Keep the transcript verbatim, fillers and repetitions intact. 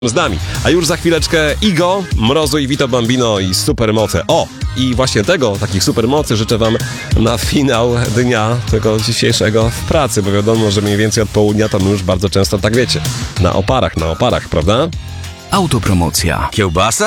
z nami. A już za chwileczkę Igo, Mrozu i Vito Bambino i supermoce. O! I właśnie tego, takich supermocy życzę wam na finał dnia tego dzisiejszego w pracy, bo wiadomo, że mniej więcej od południa to my już bardzo często, tak wiecie, na oparach, na oparach, prawda? Autopromocja. Kiełbasa?